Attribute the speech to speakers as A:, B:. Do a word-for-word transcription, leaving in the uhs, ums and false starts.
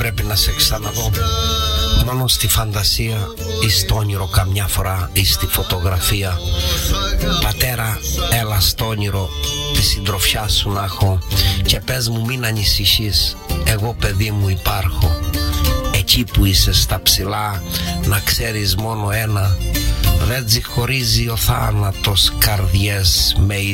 A: πρέπει να σε ξαναδώ. Μόνο στη φαντασία ή στο όνειρο καμιά φορά ή στη φωτογραφία. Πατέρα, έλα στο όνειρο τη συντροφιά σου να έχω και πες μου μην ανησυχείς, εγώ παιδί μου υπάρχω. Εκεί που είσαι στα ψηλά να ξέρεις μόνο ένα, δεν ξεχωρίζει ο θάνατος καρδιές με